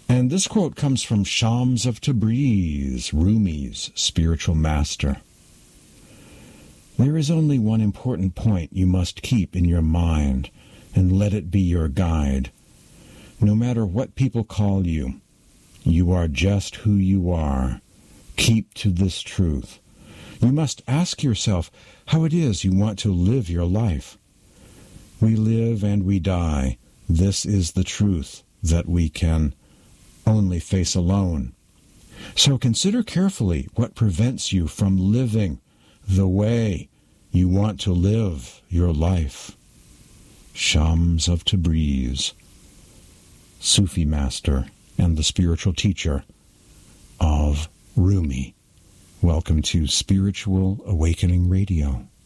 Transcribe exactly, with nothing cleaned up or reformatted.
And this quote comes from Shams of Tabriz, Rumi's spiritual master. There is only one important point you must keep in your mind, and let it be your guide. No matter what people call you, you are just who you are. Keep to this truth. You must ask yourself how it is you want to live your life. We live and we die. This is the truth that we can only face alone. So consider carefully what prevents you from living the way you want to live your life. Shams of Tabriz, Sufi master and the spiritual teacher of Rumi. Welcome to Spiritual Awakening Radio.